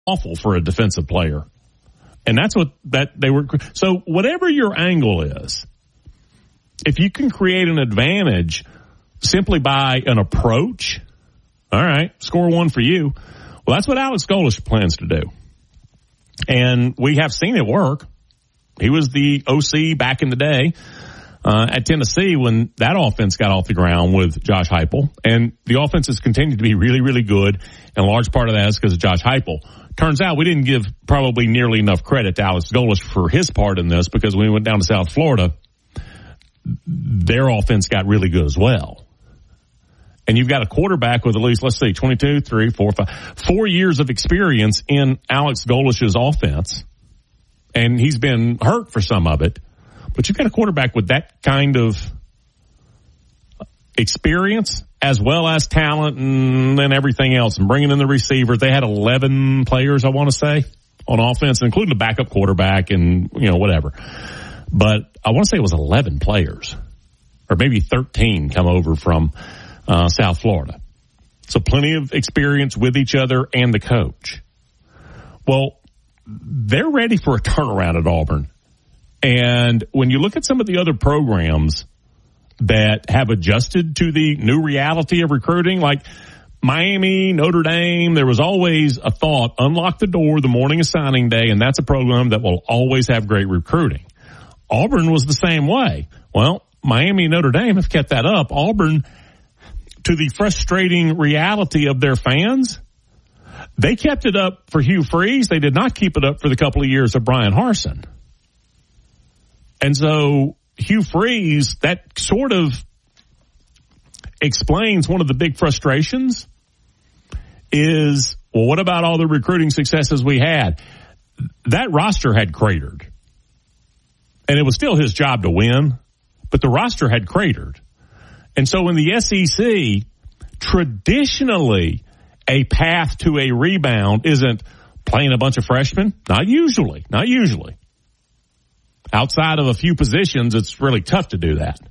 awful for a defensive player. And that's what they were. So whatever your angle is, if you can create an advantage simply by an approach, all right, score one for you. Well, that's what Alex Golesh plans to do. And we have seen it work. He was the OC back in the day at Tennessee when that offense got off the ground with Josh Heupel. And the offense has continued to be really, really good. And a large part of that is because of Josh Heupel. Turns out we didn't give probably nearly enough credit to Alex Golesh for his part in this, because when we went down to South Florida, their offense got really good as well. And you've got a quarterback with at least, let's see, 4 years of experience in Alex Golesh's offense. And he's been hurt for some of it. But you've got a quarterback with that kind of experience as well as talent and everything else, and bringing in the receivers. They had 11 players, I want to say, on offense, including the backup quarterback and, whatever. But I want to say it was 11 players, or maybe 13 come over from South Florida. So plenty of experience with each other and the coach. Well, they're ready for a turnaround at Auburn. And when you look at some of the other programs that have adjusted to the new reality of recruiting, like Miami, Notre Dame, there was always a thought, unlock the door the morning of signing day, and that's a program that will always have great recruiting. Auburn was the same way. Well, Miami and Notre Dame have kept that up. Auburn, to the frustrating reality of their fans, they kept it up for Hugh Freeze. They did not keep it up for the couple of years of Brian Harsin. And so Hugh Freeze, that sort of explains one of the big frustrations is, well, what about all the recruiting successes we had? That roster had cratered. And it was still his job to win, but the roster had cratered. And so in the SEC, traditionally, a path to a rebound isn't playing a bunch of freshmen. Not usually. Outside of a few positions, it's really tough to do that.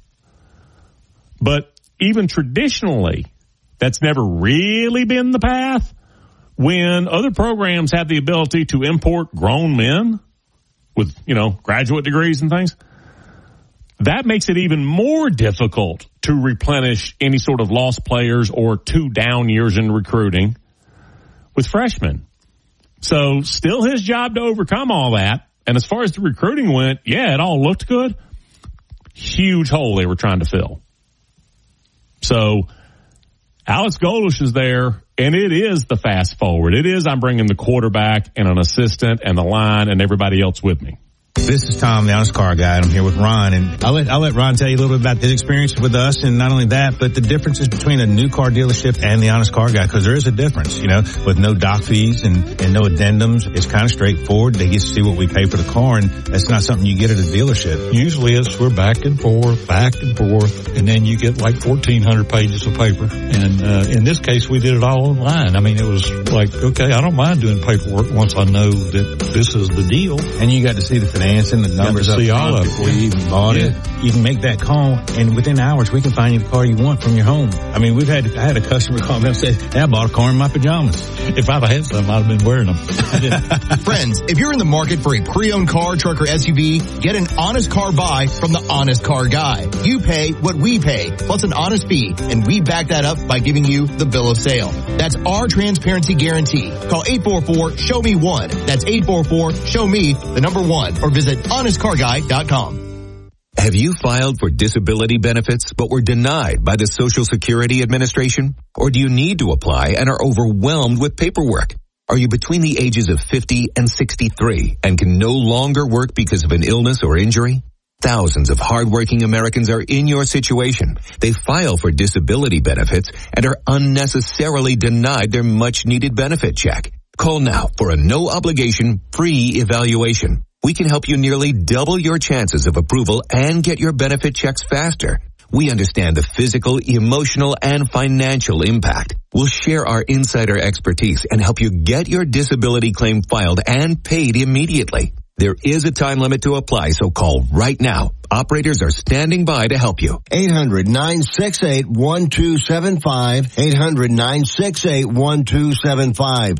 But even traditionally, that's never really been the path. When other programs have the ability to import grown men with, graduate degrees and things, that makes it even more difficult to replenish any sort of lost players or 2 down years in recruiting with freshmen. So still his job to overcome all that. And as far as the recruiting went, yeah, it all looked good. Huge hole they were trying to fill. So Alex Golesh is there, and it is the fast forward. It is, I'm bringing the quarterback and an assistant and the line and everybody else with me. This is Tom, the Honest Car Guy, and I'm here with Ron. And I'll let Ron tell you a little bit about his experience with us, and not only that, but the differences between a new car dealership and the Honest Car Guy, because there is a difference, with no doc fees and no addendums. It's kind of straightforward. They get to see what we pay for the car, and that's not something you get at a dealership. Usually we're back and forth, and then you get like 1,400 pages of paper. And in this case, we did it all online. I mean, it was like, okay, I don't mind doing paperwork once I know that this is the deal. And you got to see the financing, the numbers up front before you even bought it. You can make that call, and within hours, we can find you the car you want from your home. I mean, I had a customer call me and say, hey, I bought a car in my pajamas. If I'd have had some, I'd have been wearing them. Friends, if you're in the market for a pre-owned car, truck, or SUV, get an honest car buy from the Honest Car Guy. You pay what we pay, plus an honest fee, and we back that up by giving you the bill of sale. That's our transparency guarantee. Call 844-SHOW-ME-1. That's 844-SHOW-ME-1, or visit honestcarguy.com. Have you filed for disability benefits but were denied by the Social Security Administration? Or do you need to apply and are overwhelmed with paperwork? Are you between the ages of 50 and 63 and can no longer work because of an illness or injury? Thousands of hardworking Americans are in your situation. They file for disability benefits and are unnecessarily denied their much-needed benefit check. Call now for a no-obligation, free evaluation. We can help you nearly double your chances of approval and get your benefit checks faster. We understand the physical, emotional, and financial impact. We'll share our insider expertise and help you get your disability claim filed and paid immediately. There is a time limit to apply, so call right now. Operators are standing by to help you. 800-968-1275. 800-968-1275.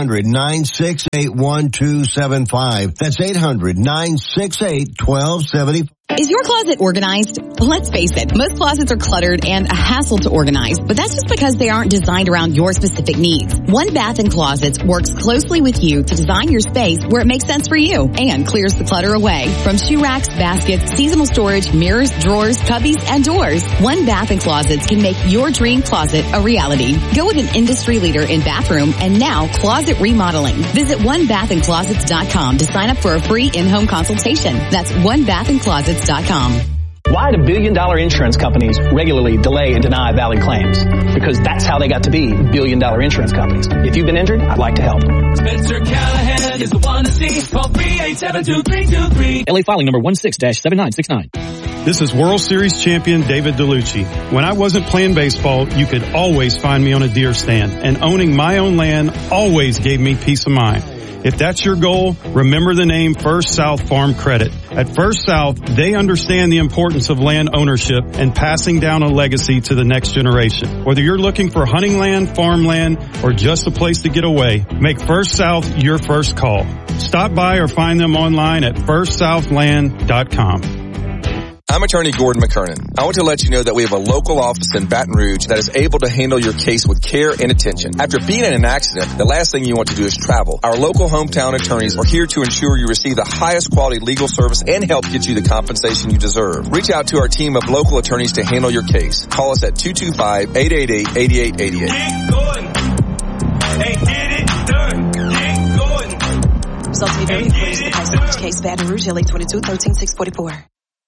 800-968-1275. That's 800-968-1275. Is your closet organized? Let's face it, most closets are cluttered and a hassle to organize, but that's just because they aren't designed around your specific needs. One Bath & Closets works closely with you to design your space where it makes sense for you and clears the clutter away. From shoe racks, baskets, seasonal storage, mirrors, drawers, cubbies, and doors, One Bath & Closets can make your dream closet a reality. Go with an industry leader in bathroom and now closet remodeling. Visit OneBathAndClosets.com to sign up for a free in-home consultation. That's OneBathAndClosets.com. Why do billion-dollar insurance companies regularly delay and deny valid claims? Because that's how they got to be billion-dollar insurance companies. If you've been injured, I'd like to help. Spencer Callahan is the one to see. Call 387-2323. LA filing number 16-7969. This is World Series champion David DeLucci. When I wasn't playing baseball, you could always find me on a deer stand, and owning my own land always gave me peace of mind. If that's your goal, remember the name First South Farm Credit. At First South, they understand the importance of land ownership and passing down a legacy to the next generation. Whether you're looking for hunting land, farmland, or just a place to get away, make First South your first call. Stop by or find them online at firstsouthland.com. I'm attorney Gordon McKernan. I want to let you know that we have a local office in Baton Rouge that is able to handle your case with care and attention. After being in an accident, the last thing you want to do is travel. Our local hometown attorneys are here to ensure you receive the highest quality legal service and help get you the compensation you deserve. Reach out to our team of local attorneys to handle your case. Call us at 225-888-8888. Get going. Hey, get it done. Get going. Results may vary according to the price of each case. Baton Rouge, LA 22-13-644.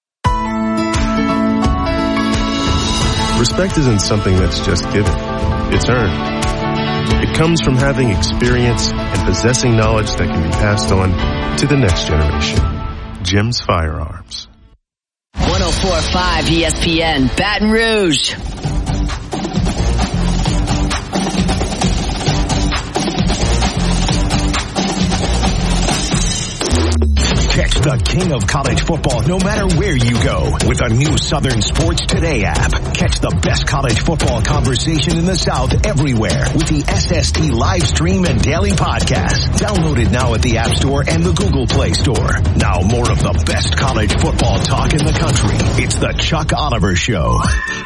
Respect isn't something that's just given. It's earned. It comes from having experience and possessing knowledge that can be passed on to the next generation. Jim's Firearms. 104.5 ESPN, Baton Rouge. Catch the king of college football no matter where you go with a new Southern Sports Today app. Catch the best college football conversation in the South everywhere with the SST live stream and daily podcast. Download it now at the App Store and the Google Play Store. Now more of the best college football talk in the country. It's the Chuck Oliver Show.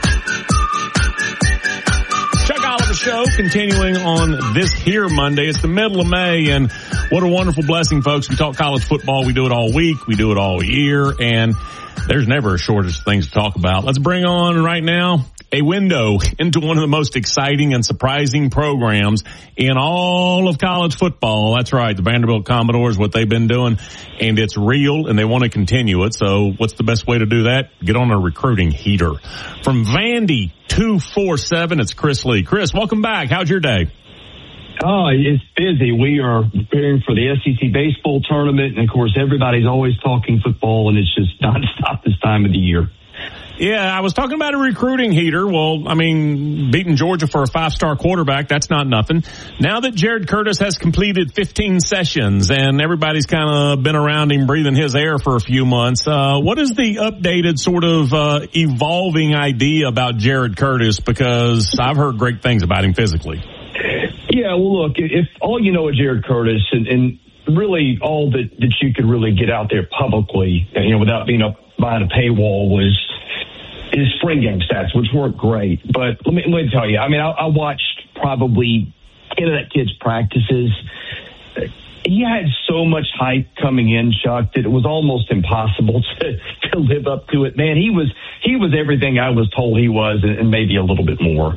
Chuck Oliver Show continuing on this here Monday. It's the middle of May, and what a wonderful blessing, folks. We talk college football. We do it all week. We do it all year, and there's never a shortage of things to talk about. Let's bring on right now a window into one of the most exciting and surprising programs in all of college football. That's right, the Vanderbilt Commodores, what they've been doing, and it's real, and they want to continue it. So what's the best way to do that? Get on a recruiting heater. From Vandy 247, it's Chris Lee. Chris, welcome back. How's your day? Oh, it's busy. We are preparing for the SEC baseball tournament, and of course, everybody's always talking football, and it's just nonstop this time of the year. Yeah, I was talking about a recruiting heater. Well, I mean, beating Georgia for a 5-star quarterback, that's not nothing. Now that Jared Curtis has completed 15 sessions and everybody's kind of been around him breathing his air for a few months, what is the updated sort of evolving idea about Jared Curtis? Because I've heard great things about him physically. Yeah, well, look, if all you know of Jared Curtis and really all that you could really get out there publicly, without being up behind a paywall was his spring game stats, which weren't great. But let me tell you, I mean, I watched probably 10 of that kid's practices. He had so much hype coming in, Chuck, that it was almost impossible to live up to it. Man, he was everything I was told he was, and maybe a little bit more.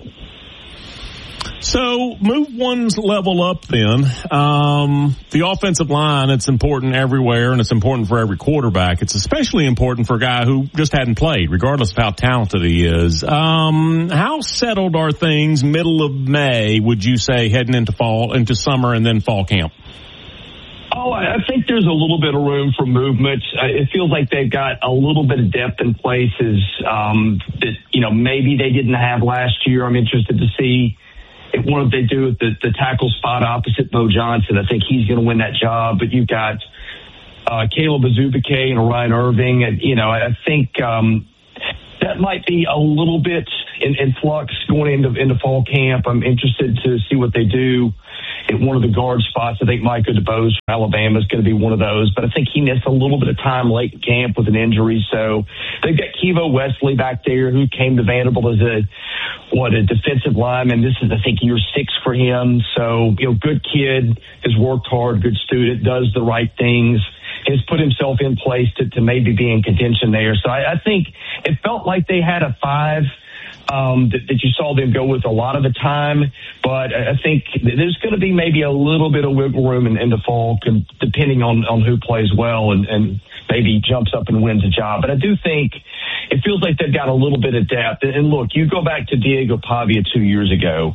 So move one's level up then. The offensive line, it's important everywhere, and it's important for every quarterback. It's especially important for a guy who just hadn't played, regardless of how talented he is. How settled are things middle of May, would you say, heading into summer and then fall camp? Oh, I think there's a little bit of room for movement. It feels like they've got a little bit of depth in places that, maybe they didn't have last year. I'm interested to see what they do with the tackle spot opposite Bo Johnson. I think he's going to win that job. But you've got Caleb Azubike and Ryan Irving. And, I think that might be a little bit in flux going into fall camp. I'm interested to see what they do at one of the guard spots. I think Micah DeBose from Alabama is going to be one of those, but I think he missed a little bit of time late in camp with an injury. So they've got Kevo Wesley back there, who came to Vanderbilt as a defensive lineman. This is, I think, year 6 for him. So, good kid, has worked hard, good student, does the right things, has put himself in place to maybe be in contention there. So I think it felt like they had a 5 that you saw them go with a lot of the time, but I think there's going to be maybe a little bit of wiggle room in the fall, depending on who plays well and maybe jumps up and wins a job. But I do think it feels like they've got a little bit of depth. And look, you go back to Diego Pavia 2 years ago.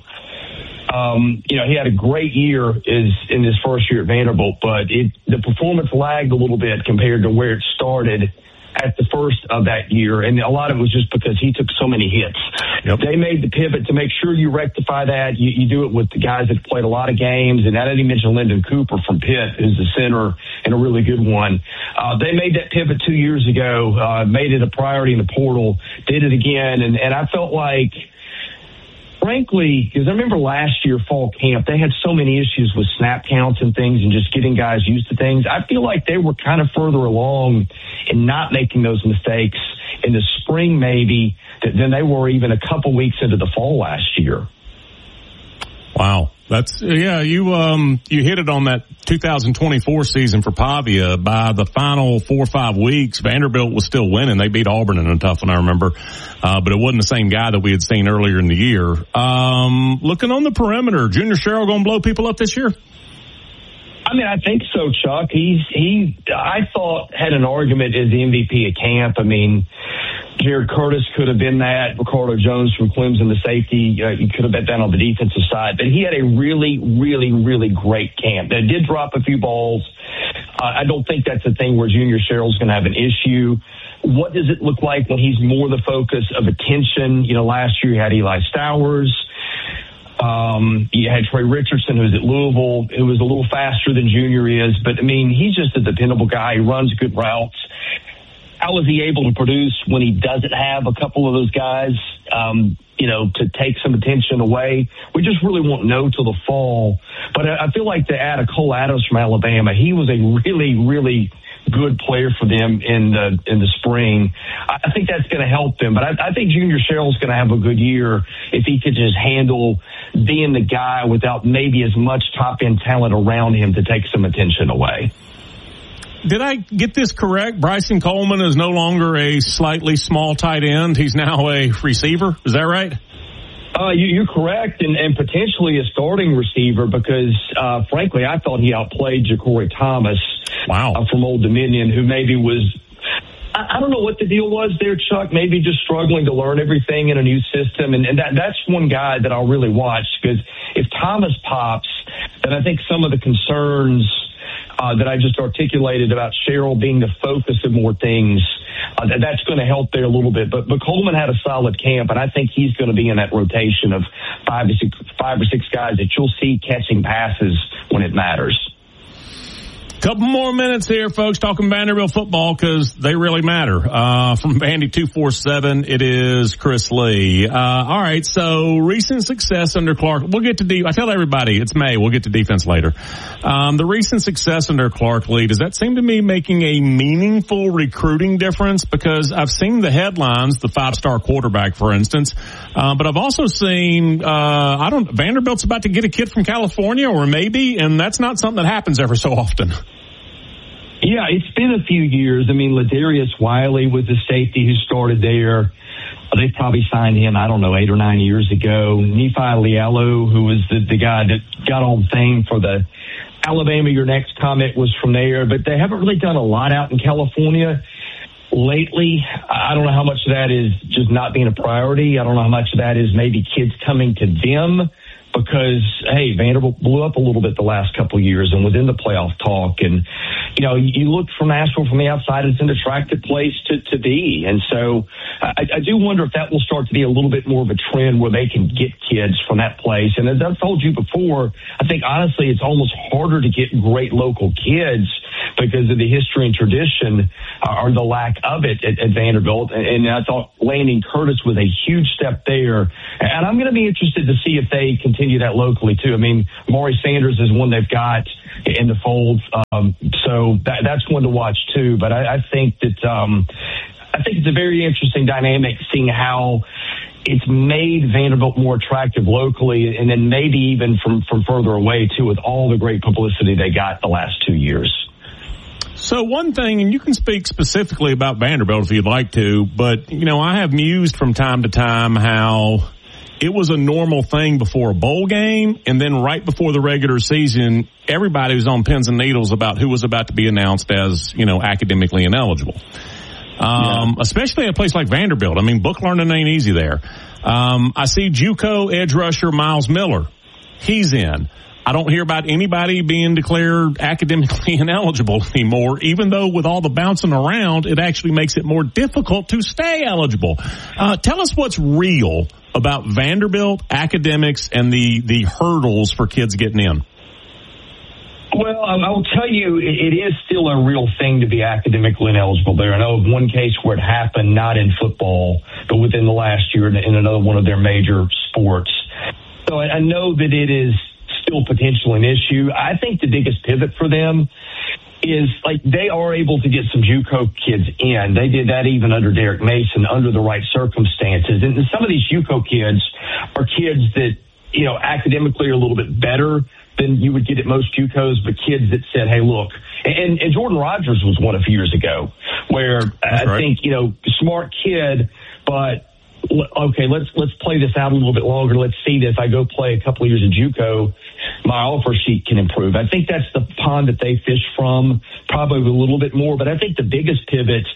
He had a great year in his first year at Vanderbilt, but the performance lagged a little bit compared to where it started at the first of that year, and a lot of it was just because he took so many hits. Yep. They made the pivot to make sure you rectify that. You do it with the guys that played a lot of games, and I didn't even mention Lyndon Cooper from Pitt, who's the center and a really good one. They made that pivot 2 years ago, made it a priority in the portal, did it again, and I felt like, frankly, because I remember last year, fall camp, they had so many issues with snap counts and things and just getting guys used to things. I feel like they were kind of further along in not making those mistakes in the spring maybe than they were even a couple weeks into the fall last year. Wow. You hit it on that 2024 season for Pavia. By the final 4 or 5 weeks, Vanderbilt was still winning. They beat Auburn in a tough one, I remember. But it wasn't the same guy that we had seen earlier in the year. Looking on the perimeter, Junior Sherrill going to blow people up this year? I mean, I think so, Chuck. I thought had an argument as the MVP at camp. I mean, Jared Curtis could have been that. Ricardo Jones from Clemson, the safety, you could have bet that on the defensive side. But he had a really, really, really great camp. They did drop a few balls. I don't think that's a thing where Junior Sherrill's going to have an issue. What does it look like when he's more the focus of attention? Last year you had Eli Stowers. You had Trey Richardson, who's at Louisville, who was a little faster than Junior is. But, I mean, he's just a dependable guy. He runs good routes. How is he able to produce when he doesn't have a couple of those guys, to take some attention away? We just really won't know till the fall. But I feel like to add a Cole Adams from Alabama, he was a really, really good player for them in the spring. I think that's going to help them. But I think Junior Sherrill's going to have a good year if he could just handle being the guy without maybe as much top-end talent around him to take some attention away. Did I get this correct? Bryson Coleman is no longer a slightly small tight end. He's now a receiver. Is that right? You're correct, and potentially a starting receiver because, frankly, I thought he outplayed Ja'Cory Thomas from Old Dominion, who maybe was – I don't know what the deal was there, Chuck, maybe just struggling to learn everything in a new system, and that's one guy that I'll really watch because if Thomas pops, then I think some of the concerns – that I just articulated about Sherrill being the focus of more things, that's going to help there a little bit. But Coleman had a solid camp, and I think he's going to be in that rotation of five or six guys that you'll see catching passes when it matters. Couple more minutes here, folks, talking Vanderbilt football because they really matter. From Vandy 247, it is Chris Lee. All right, so recent success under Clark. We'll get to I tell everybody it's May. We'll get to defense later. The recent success under Clark Lee, does that seem to me making a meaningful recruiting difference? Because I've seen the headlines, the 5-star quarterback, for instance, but I've also seen Vanderbilt's about to get a kid from California, or maybe, and that's not something that happens ever so often. Yeah, it's been a few years. I mean, Ladarius Wiley was the safety who started there. They probably signed him, 8 or 9 years ago. Nephi Lialo, who was the guy that got all the fame for the Alabama Your Next Comment, was from there. But they haven't really done a lot out in California lately. I don't know how much of that is just not being a priority. I don't know how much of that is maybe kids coming to them. Because, hey, Vanderbilt blew up a little bit the last couple of years and was in the playoff talk. And, you look from Nashville from the outside, it's an attractive place to be. And so I do wonder if that will start to be a little bit more of a trend where they can get kids from that place. And as I've told you before, I think, honestly, it's almost harder to get great local kids because of the history and tradition or the lack of it at Vanderbilt. And I thought landing Curtis was a huge step there. And I'm going to be interested to see if they continue that locally, too. I mean, Maury Sanders is one they've got in the fold. So that's one to watch, too. But I think that I think it's a very interesting dynamic seeing how it's made Vanderbilt more attractive locally, and then maybe even from further away, too, with all the great publicity they got the last 2 years. So one thing, and you can speak specifically about Vanderbilt if you'd like to, but, you know, I have mused from time to time how it was a normal thing before a bowl game, and then right before the regular season, everybody was on pins and needles about who was about to be announced as, you know, academically ineligible. Especially at a place like Vanderbilt. I mean, book learning ain't easy there. I see JUCO edge rusher Miles Miller. He's in. I don't hear about anybody being declared academically ineligible anymore, even though with all the bouncing around, it actually makes it more difficult to stay eligible. Tell us what's real about Vanderbilt academics and the hurdles for kids getting in. Well, I will tell you, it is still a real thing to be academically ineligible there. I know of one case where it happened, not in football, but within the last year in another one of their major sports. So I know that it is still potentially an issue. I think the biggest pivot for them is, like, they are able to get some JUCO kids in. They did that even under Derek Mason, under the right circumstances. And some of these JUCO kids are kids that, you know, academically are a little bit better than you would get at most JUCOs, but kids that said, hey, look, and Jordan Rogers was one a few years ago where I think, you know, smart kid, but okay, let's play this out a little bit longer. Let's see that if I go play a couple of years of JUCO, my offer sheet can improve. I think that's the pond that they fish from, probably a little bit more, but I think the biggest pivot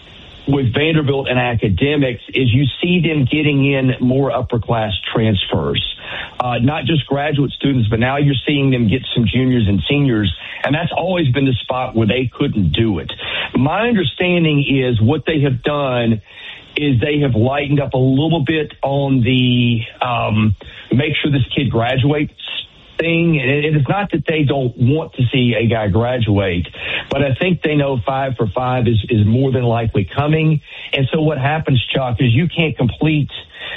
with Vanderbilt and academics is you see them getting in more upper class transfers. Not just graduate students, but now you're seeing them get some juniors and seniors, and that's always been the spot where they couldn't do it. My understanding is what they have done is they have lightened up a little bit on the make sure this kid graduates thing. And it is not that they don't want to see a guy graduate, but I think they know 5 for 5 is more than likely coming. And so what happens, Chuck, is you can't complete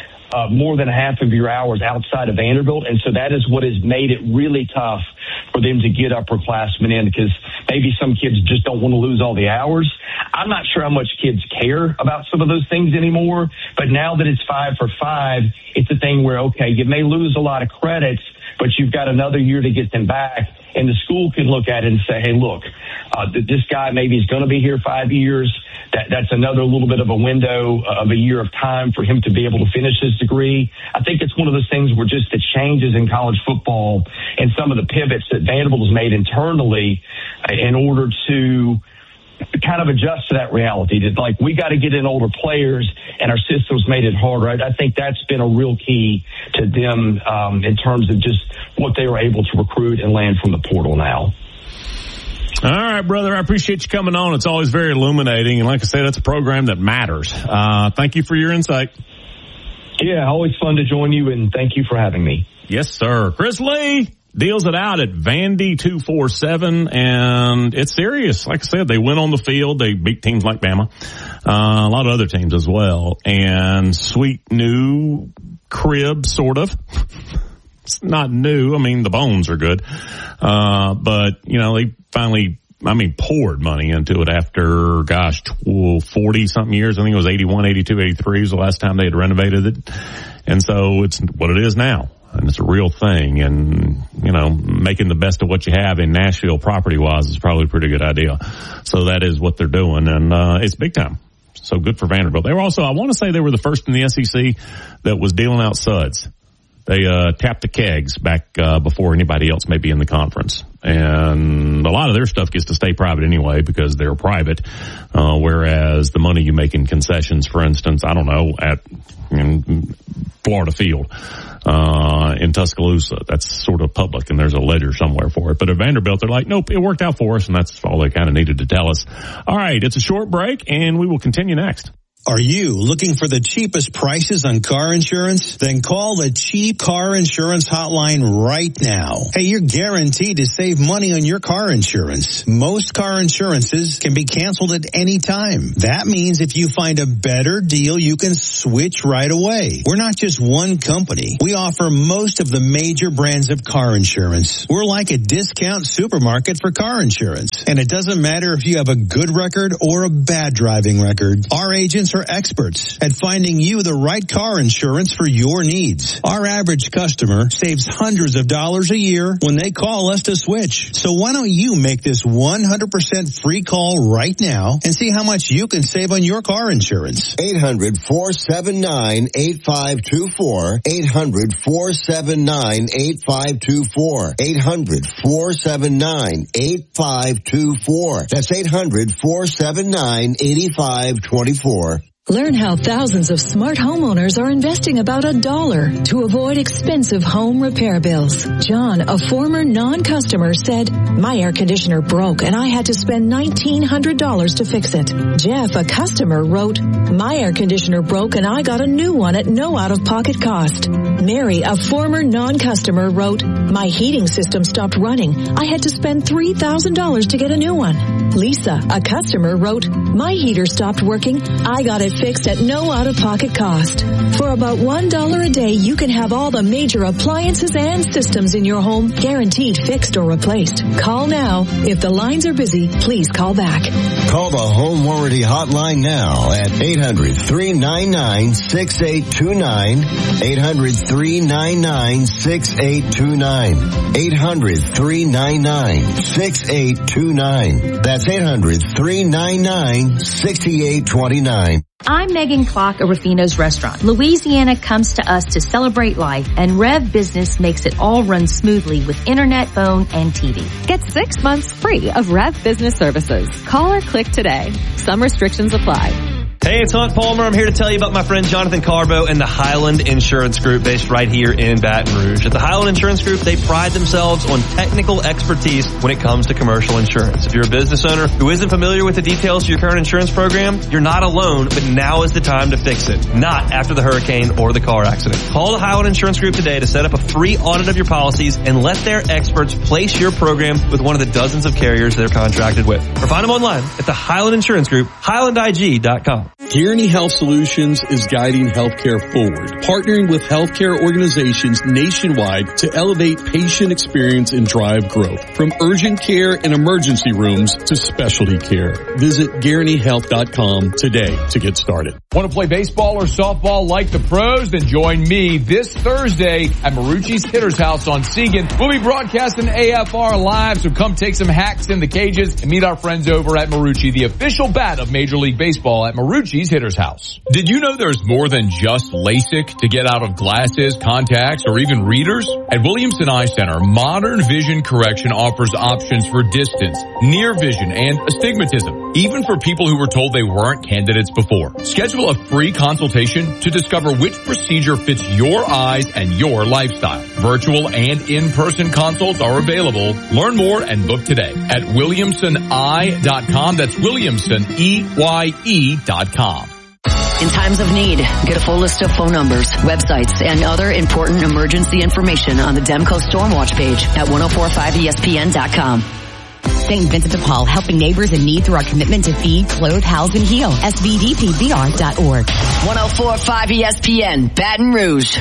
more than half of your hours outside of Vanderbilt. And so that is what has made it really tough for them to get upperclassmen in, because maybe some kids just don't want to lose all the hours. I'm not sure how much kids care about some of those things anymore, but now that it's 5 for 5, it's a thing where, okay, you may lose a lot of credits, but you've got another year to get them back. And the school can look at it and say, hey, look, this guy maybe is going to be here 5 years. That's another little bit of a window of a year of time for him to be able to finish his degree. I think it's one of those things where just the changes in college football and some of the pivots that Vanderbilt has made internally in order to kind of adjust to that reality that, like, we got to get in older players and our system's made it harder. I think that's been a real key to them in terms of just what they were able to recruit and land from the portal now. All right, brother. I appreciate you coming on. It's always very illuminating. And like I said, it's a program that matters. Thank you for your insight. Yeah, always fun to join you, and thank you for having me. Yes, sir. Chris Lee deals it out at Vandy 247, and it's serious. Like I said, they went on the field. They beat teams like Bama, a lot of other teams as well, and sweet new crib, sort of. It's not new. I mean, the bones are good. But, you know, they finally, poured money into it after, 40-something years. I think it was 81, 82, 83 was the last time they had renovated it. And so it's what it is now. And it's a real thing. And, you know, making the best of what you have in Nashville property-wise is probably a pretty good idea. So that is what they're doing. And it's big time. So good for Vanderbilt. They were also, I want to say they were the first in the SEC that was dealing out suds. They tapped the kegs back before anybody else may be in the conference. And a lot of their stuff gets to stay private anyway because they're private, whereas the money you make in concessions, for instance, I don't know, in Florida Field in Tuscaloosa, that's sort of public, and there's a ledger somewhere for it. But at Vanderbilt, they're like, nope, it worked out for us, and that's all they kind of needed to tell us. All right, it's a short break, and we will continue next. Are you looking for the cheapest prices on car insurance? Then call the Cheap Car Insurance Hotline right now. Hey, you're guaranteed to save money on your car insurance. Most car insurances can be canceled at any time. That means if you find a better deal, you can switch right away. We're not just one company. We offer most of the major brands of car insurance. We're like a discount supermarket for car insurance. And it doesn't matter if you have a good record or a bad driving record. Our agents are experts at finding you the right car insurance for your needs. Our average customer saves hundreds of dollars a year when they call us to switch. So why don't you make this 100% free call right now and see how much you can save on your car insurance? 800-479-8524. 800-479-8524. 800-479-8524. That's 800-479-8524. Learn how thousands of smart homeowners are investing about $1 to avoid expensive home repair bills. John, a former non-customer, said, "My air conditioner broke and I had to spend $1,900 to fix it." Jeff, a customer, wrote, "My air conditioner broke and I got a new one at no out-of-pocket cost." Mary, a former non-customer, wrote, "My heating system stopped running. I had to spend $3,000 to get a new one." Lisa, a customer, wrote, "My heater stopped working. I got it fixed at no out-of-pocket cost." For about $1 a day, you can have all the major appliances and systems in your home guaranteed fixed or replaced. Call now. If the lines are busy, please call back. Call the Home Warranty Hotline now at 800-399-6829. 800-399-6829. 800-399-6829. That's 800-399-6829. I'm Megan Clark of Rufino's Restaurant. Louisiana comes to us to celebrate life, and Rev Business makes it all run smoothly with internet, phone, and TV. Get 6 months free of Rev Business services. Call or click today. Some restrictions apply. Hey, it's Hunt Palmer. I'm here to tell you about my friend Jonathan Carbo and the Highland Insurance Group based right here in Baton Rouge. At the Highland Insurance Group, they pride themselves on technical expertise when it comes to commercial insurance. If you're a business owner who isn't familiar with the details of your current insurance program, you're not alone, but now is the time to fix it, not after the hurricane or the car accident. Call the Highland Insurance Group today to set up a free audit of your policies and let their experts place your program with one of the dozens of carriers they're contracted with. Or find them online at the Highland Insurance Group, HighlandIG.com. Kearney Health Solutions is guiding healthcare forward, partnering with healthcare organizations nationwide to elevate patient experience and drive growth. From urgent care and emergency rooms to specialty care. Visit GuaranteeHealth.com today to get started. Want to play baseball or softball like the pros? Then join me this Thursday at Marucci's Hitter's House on Segan. We'll be broadcasting AFR live, so come take some hacks in the cages and meet our friends over at Marucci, the official bat of Major League Baseball at Marucci's Hitter's House. Did you know there's more than just LASIK to get out of glasses, contacts, or even readers? At Williamson Eye Center, modern vision correction offers options for distance, near vision, and astigmatism, even for people who were told they weren't candidates before. Schedule a free consultation to discover which procedure fits your eyes and your lifestyle. Virtual and in-person consults are available. Learn more and book today at WilliamsonEye.com. That's WilliamsonEye.com. In times of need, get a full list of phone numbers, websites, and other important emergency information on the Demco Stormwatch page at 1045ESPN.com. St. Vincent de Paul, helping neighbors in need through our commitment to feed, clothe, house, and heal. SVDPBR.org. 1045 ESPN, Baton Rouge.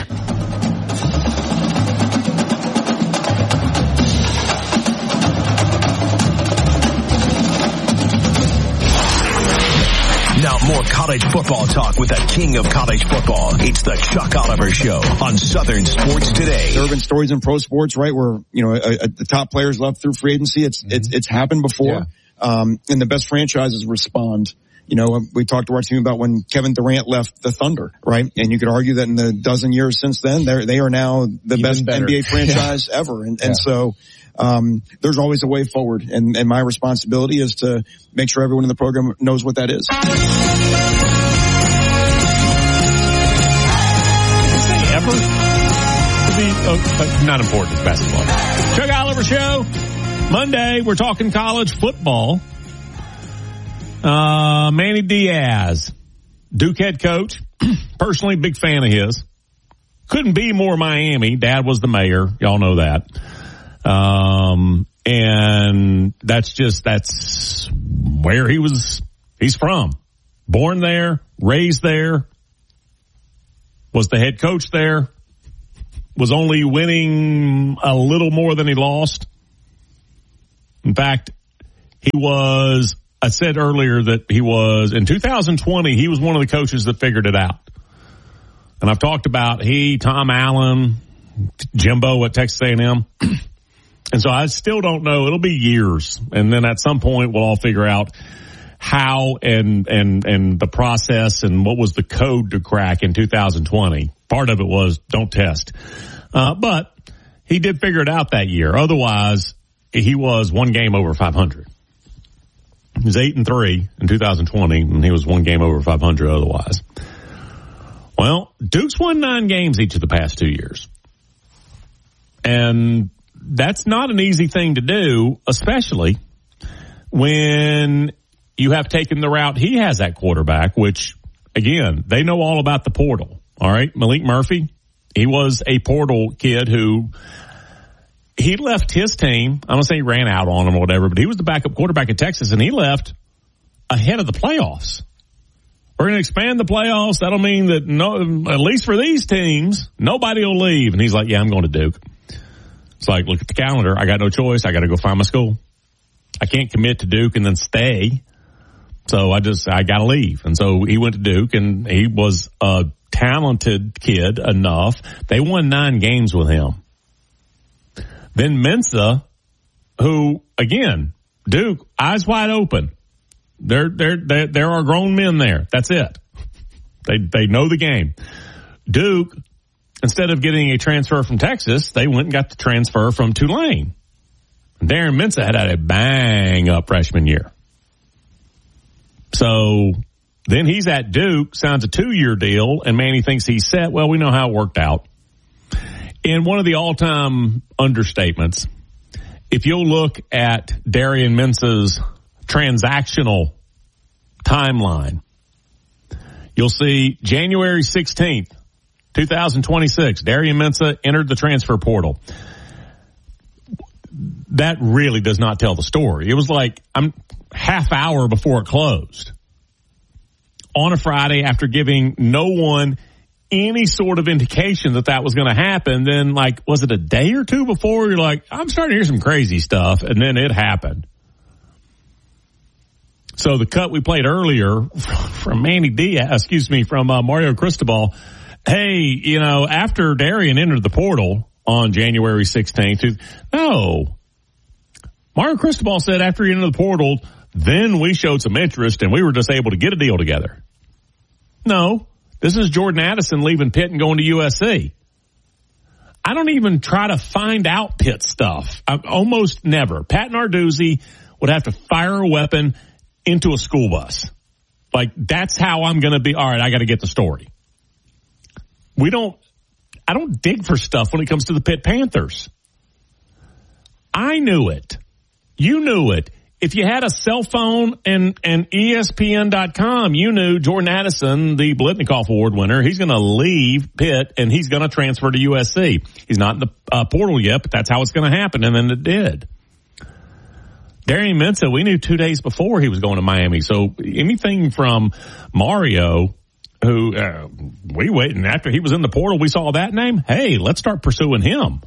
Now more college football talk with the king of college football. It's the Chuck Oliver Show on Southern Sports Today. There have been stories in pro sports, right, where, you know, the top players left through free agency. It's happened before. Yeah. And the best franchises respond. You know, we talked to our team about when Kevin Durant left the Thunder, right? And you could argue that in the dozen years since then, they are now the even best better. NBA franchise ever. And so, there's always a way forward. And my responsibility is to make sure everyone in the program knows what that is. Ever? Not important. It's basketball. Chuck Oliver Show. Monday, we're talking college football. Manny Diaz Duke head coach, personally big fan of his. Couldn't be more Miami. Dad was the mayor. Y'all know that. And that's where he's from. Born there, raised there, was the head coach there, was only winning a little more than he lost. In fact, I said earlier that in 2020, he was one of the coaches that figured it out. And I've talked about Tom Allen, Jimbo at Texas A&M. And so I still don't know. It'll be years. And then at some point we'll all figure out how and the process and what was the code to crack in 2020. Part of it was don't test. But he did figure it out that year. Otherwise, he was one game over 500. He was 8-3 in 2020, and he was one game over 500 otherwise. Well, Duke's won 9 games each of the past 2 years. And that's not an easy thing to do, especially when you have taken the route he has at quarterback, which, again, they know all about the portal. All right, Malik Murphy, he was a portal kid who he left his team. I don't say he ran out on him or whatever, but he was the backup quarterback at Texas, and he left ahead of the playoffs. We're going to expand the playoffs. That'll mean that at least for these teams, nobody will leave. And he's like, yeah, I'm going to Duke. It's like, look at the calendar. I got no choice. I got to go find my school. I can't commit to Duke and then stay. So I got to leave. And so he went to Duke, and he was a talented kid enough. They won 9 games with him. Then Mensa, who, again, Duke, eyes wide open. There are grown men there. That's it. They know the game. Duke, instead of getting a transfer from Texas, they went and got the transfer from Tulane. Darren Mensa had a bang-up freshman year. So then he's at Duke, signs a 2-year deal, and Manny thinks he's set. Well, we know how it worked out. In one of the all-time understatements, if you'll look at Darian Mensa's transactional timeline, you'll see January 16th, 2026, Darian Mensa entered the transfer portal. That really does not tell the story. It was like half hour before it closed. On a Friday, after giving no one any sort of indication that was going to happen, then was it a day or two before you're like, I'm starting to hear some crazy stuff, and then it happened. So the cut we played earlier from from Mario Cristobal, hey, after Darian entered the portal on January 16th, no. Mario Cristobal said after he entered the portal, then we showed some interest and we were just able to get a deal together. No, this is Jordan Addison leaving Pitt and going to USC. I don't even try to find out Pitt stuff. I almost never. Pat Narduzzi would have to fire a weapon into a school bus. That's how I'm going to be. All right, I got to get the story. I don't dig for stuff when it comes to the Pitt Panthers. I knew it. You knew it. If you had a cell phone and ESPN.com, you knew Jordan Addison, the Biletnikoff Award winner, he's going to leave Pitt and he's going to transfer to USC. He's not in the portal yet, but that's how it's going to happen, and then it did. Darian Mensa, we knew 2 days before he was going to Miami. So anything from Mario, who we wait, and after he was in the portal, we saw that name. Hey, let's start pursuing him.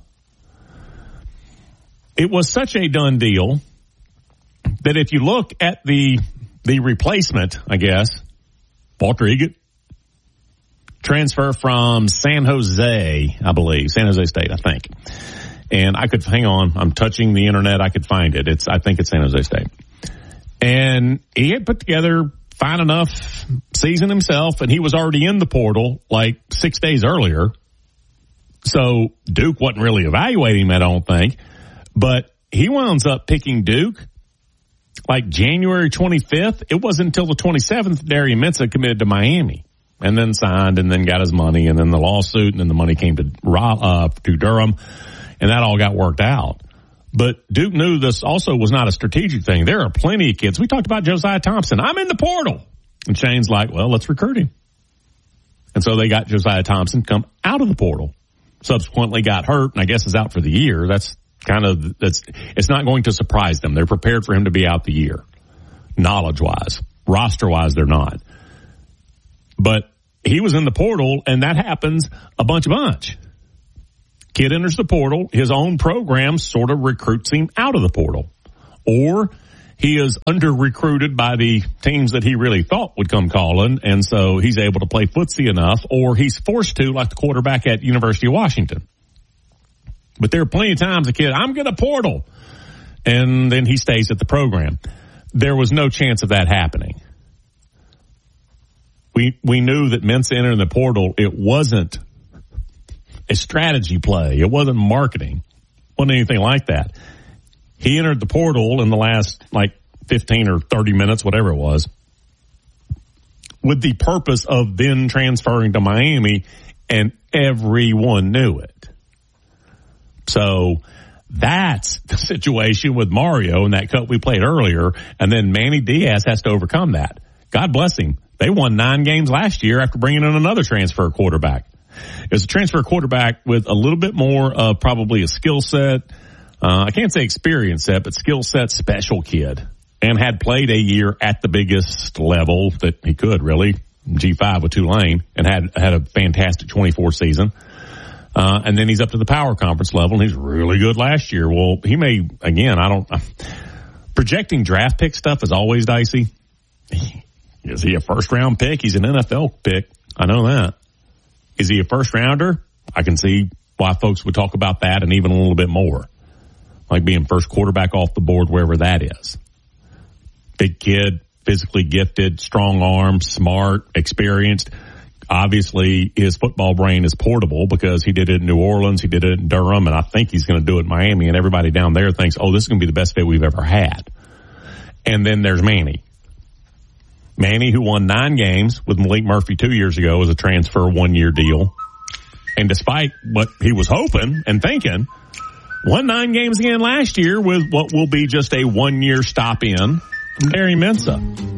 It was such a done deal that if you look at the replacement, I guess, Walter Eggett, transfer from San Jose, I believe, San Jose State, I think. And I could, hang on, I'm touching the internet, I could find it. I think it's San Jose State. And he had put together fine enough season himself, and he was already in the portal 6 days earlier. So Duke wasn't really evaluating him, I don't think. But he winds up picking Duke January 25th. It wasn't until the 27th Darian Mensa committed to Miami and then signed and then got his money and then the lawsuit and then the money came to Durham and that all got worked out. But Duke knew this also was not a strategic thing. There are plenty of kids. We talked about Josiah Thompson. I'm in the portal. And Shane's like, well, let's recruit him. And so they got Josiah Thompson come out of the portal. Subsequently got hurt, and I guess is out for the year. It's not going to surprise them. They're prepared for him to be out the year. Knowledge-wise. Roster-wise, they're not. But he was in the portal, and that happens a bunch. Kid enters the portal. His own program sort of recruits him out of the portal. Or he is under-recruited by the teams that he really thought would come calling, and so he's able to play footsie enough, or he's forced to, like the quarterback at University of Washington. But there are plenty of times a kid, I'm going to portal, and then he stays at the program. There was no chance of that happening. We knew that Mensa entered the portal. It wasn't a strategy play. It wasn't marketing. It wasn't anything like that. He entered the portal in the last 15 or 30 minutes, whatever it was, with the purpose of then transferring to Miami, and everyone knew it. So that's the situation with Mario in that cut we played earlier, and then Manny Diaz has to overcome that. God bless him. They won 9 games last year after bringing in another transfer quarterback. It was a transfer quarterback with a little bit more of probably a skill set. I can't say experience set, but skill set special kid, and had played a year at the biggest level that he could really, G5 with Tulane, and had a fantastic 24 season. And then he's up to the power conference level, and he's really good last year. Well, he may, again, projecting draft pick stuff is always dicey. Is he a first round pick? He's an NFL pick. I know that. Is he a first rounder? I can see why folks would talk about that, and even a little bit more. Like being first quarterback off the board, wherever that is. Big kid, physically gifted, strong arm, smart, experienced. Obviously, his football brain is portable because he did it in New Orleans, he did it in Durham, and I think he's going to do it in Miami, and everybody down there thinks, oh, this is going to be the best fit we've ever had. And then there's Manny. Manny, who won 9 games with Malik Murphy 2 years ago as a transfer 1-year deal. And despite what he was hoping and thinking, won 9 games again last year with what will be just a 1-year stop in from Barry Mensa.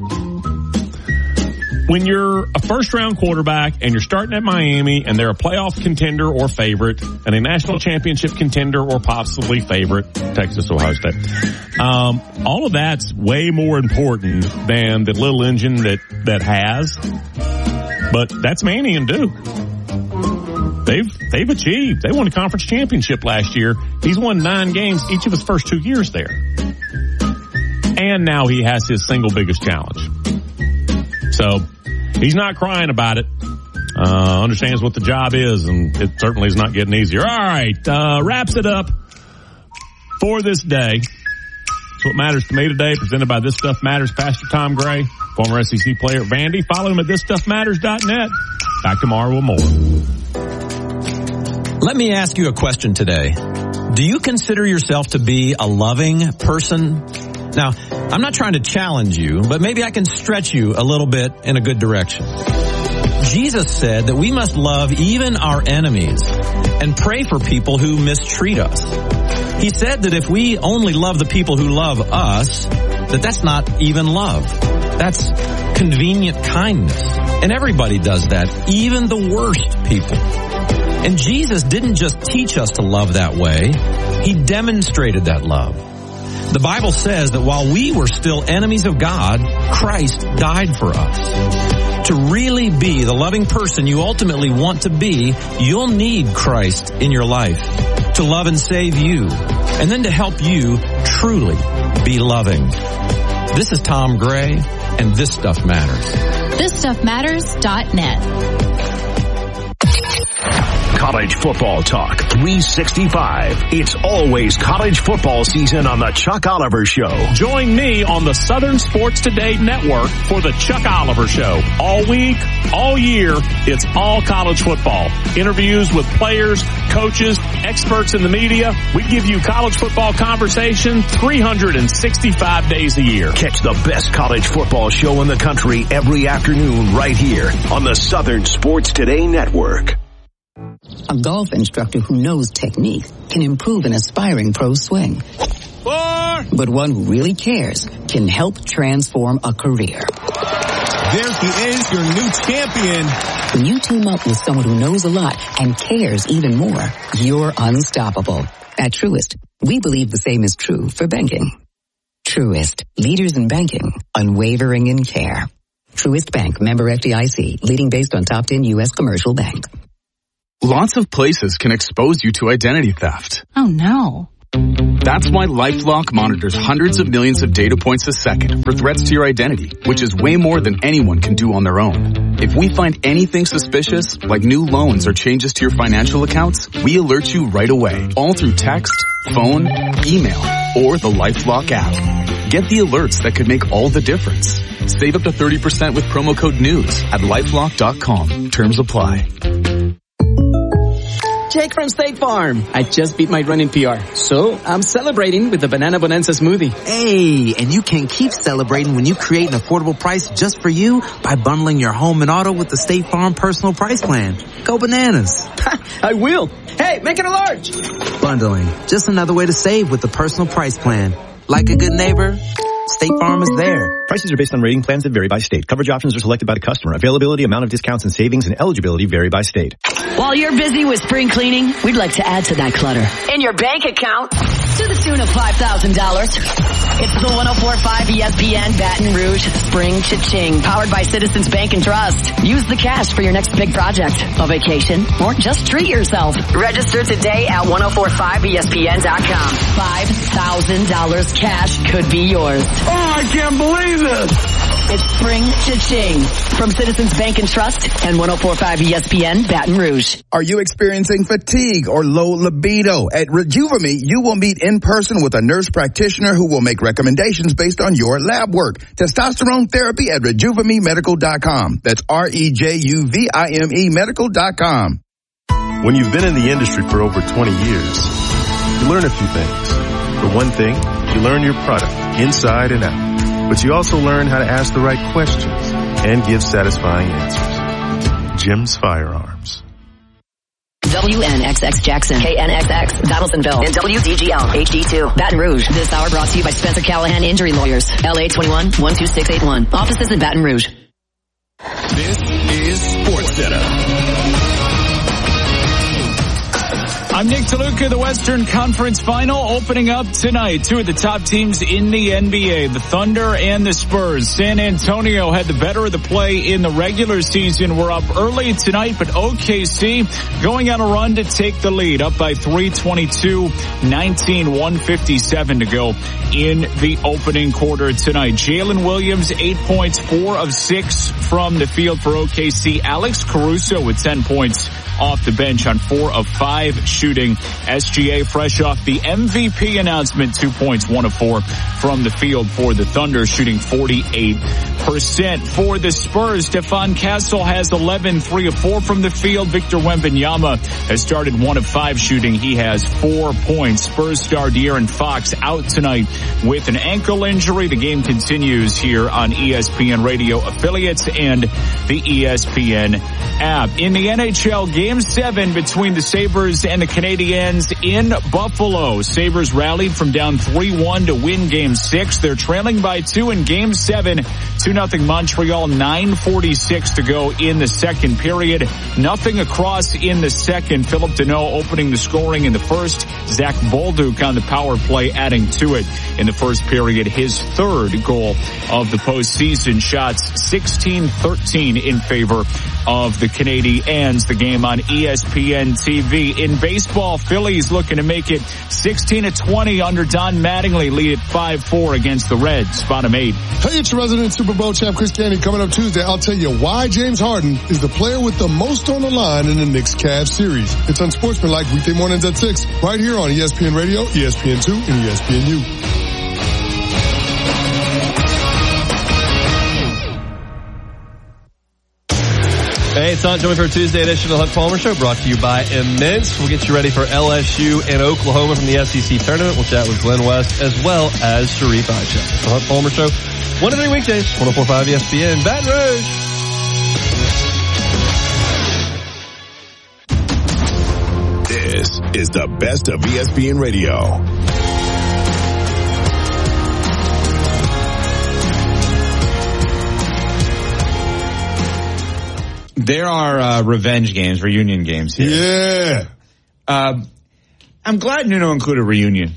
When you're a first-round quarterback and you're starting at Miami and they're a playoff contender or favorite and a national championship contender or possibly favorite, Texas, Ohio State, all of that's way more important than the little engine that has. But that's Manny and Duke. They've achieved. They won a conference championship last year. He's won 9 games each of his first 2 years there. And now he has his single biggest challenge. So he's not crying about it. Understands what the job is, and it certainly is not getting easier. All right, wraps it up for this day. It's What Matters to Me today, presented by This Stuff Matters. Pastor Tom Gray, former SEC player at Vandy. Follow him at thisstuffmatters.net. Back tomorrow with more. Let me ask you a question today. Do you consider yourself to be a loving person? Now, I'm not trying to challenge you, but maybe I can stretch you a little bit in a good direction. Jesus said that we must love even our enemies and pray for people who mistreat us. He said that if we only love the people who love us, that's not even love. That's convenient kindness. And everybody does that, even the worst people. And Jesus didn't just teach us to love that way. He demonstrated that love. The Bible says that while we were still enemies of God, Christ died for us. To really be the loving person you ultimately want to be, you'll need Christ in your life to love and save you, and then to help you truly be loving. This is Tom Gray, and This Stuff Matters. ThisStuffMatters.net. College football talk 365. It's always college football season on the Chuck Oliver Show. Join me on the Southern Sports Today Network for the Chuck Oliver Show. All week, all year, it's all college football. Interviews with players, coaches, experts in the media. We give you college football conversation 365 days a year. Catch the best college football show in the country every afternoon right here on the Southern Sports Today Network. A golf instructor who knows technique can improve an aspiring pro's swing. But one who really cares can help transform a career. There he is, your new champion. When you team up with someone who knows a lot and cares even more, you're unstoppable. At Truist, we believe the same is true for banking. Truist, leaders in banking, unwavering in care. Truist Bank, member FDIC, leading based on top 10 U.S. commercial banks. Lots of places can expose you to identity theft. Oh no. That's why LifeLock monitors hundreds of millions of data points a second for threats to your identity, which is way more than anyone can do on their own. If we find anything suspicious, like new loans or changes to your financial accounts, we alert you right away, all through text, phone, email, or the LifeLock app. Get the alerts that could make all the difference. Save up to 30% with promo code NEWS at LifeLock.com. Terms apply. Jake from State Farm. I just beat my running PR, so I'm celebrating with the Banana Bonanza smoothie. Hey, and you can keep celebrating when you create an affordable price just for you by bundling your home and auto with the State Farm Personal Price Plan. Go bananas. I will. Hey, make it a large. Bundling, just another way to save with the Personal Price Plan. Like a good neighbor, State Farm is there. Prices are based on rating plans that vary by state. Coverage options are selected by the customer. Availability, amount of discounts and savings, and eligibility vary by state. While you're busy with spring cleaning, we'd like to add to that clutter in your bank account to the tune of $5,000. It's the 104.5 ESPN Baton Rouge Spring Cha-Ching, powered by Citizens Bank and Trust. Use the cash for your next big project, a vacation, or just treat yourself. Register today at 1045ESPN.com. $5,000 cash could be yours. Oh, I can't believe this. It's Spring Cha-Ching from Citizens Bank and Trust and 1045 ESPN Baton Rouge. Are you experiencing fatigue or low libido? At Rejuvame, you will meet in person with a nurse practitioner who will make recommendations based on your lab work. Testosterone therapy at RejuvameMedical.com. That's REJUVIME Medical.com. When you've been in the industry for over 20 years, you learn a few things. For one thing, you learn your product inside and out. But you also learn how to ask the right questions and give satisfying answers. Jim's Firearms. WNXX Jackson, KNXX Donaldsonville, and WDGL HD2 Baton Rouge. This hour brought to you by Spencer Callahan Injury Lawyers, LA 21-12681. Offices in Baton Rouge. This is SportsCenter. I'm Nick DeLuca. The Western Conference Final opening up tonight. Two of the top teams in the NBA, the Thunder and the Spurs. San Antonio had the better of the play in the regular season. We're up early tonight, but OKC going on a run to take the lead, up by 3:22, 19:157 to go in the opening quarter tonight. Jalen Williams, 8 points, 4 of 6 from the field for OKC. Alex Caruso with 10 points off the bench on 4 of 5 shooting. SGA fresh off the MVP announcement, 2 points, 1 of 4 from the field for the Thunder, shooting 48%. For the Spurs, Stephon Castle has 11, 3 of 4 from the field. Victor Wembanyama has started 1 of 5 shooting. He has 4 points. Spurs star De'Aaron Fox out tonight with an ankle injury. The game continues here on ESPN radio affiliates and the ESPN app. In the NHL, Game 7 between the Sabres and the Canadiens in Buffalo. Sabres rallied from down 3-1 to win Game 6. They're trailing by 2 in Game 7. 2-0 Montreal, 9:46 to go in the second period. Nothing across in the second. Philip Deneau opening the scoring in the first. Zach Bolduc on the power play adding to it in the first period. His third goal of the postseason. Shots 16-13 in favor of the Canadiens. The game on ESPN TV. In baseball, Phillies looking to make it 16-20 under Don Mattingly, lead at 5-4 against the Reds. Bottom 8. Hey, it's your resident Super Bowl champ Chris Candy. Coming up Tuesday, I'll tell you why James Harden is the player with the most on the line in the Knicks-Cavs series. It's Unsportsmanlike weekday mornings at 6, right here on ESPN Radio, ESPN2, and ESPNU. Hey, it's on. Join me for a Tuesday edition of the Hunt Palmer Show, brought to you by Immense. We'll get you ready for LSU and Oklahoma from the SEC tournament. We'll chat with Glenn West as well as Sharif Aisha. The Hunt Palmer Show, 1 to 3 weekdays, 104.5 ESPN, Baton Rouge. This is the best of ESPN Radio. There are revenge games, reunion games here. Yeah. I'm glad Nuno included reunion.